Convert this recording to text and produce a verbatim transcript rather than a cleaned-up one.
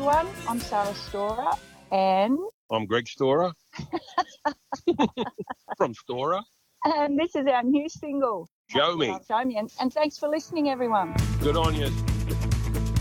everyone. I'm Sarah Storer and... I'm Greg Storer from Storer. And this is our new single. Show Me. Show Me. And, and thanks for listening, everyone. Good on you.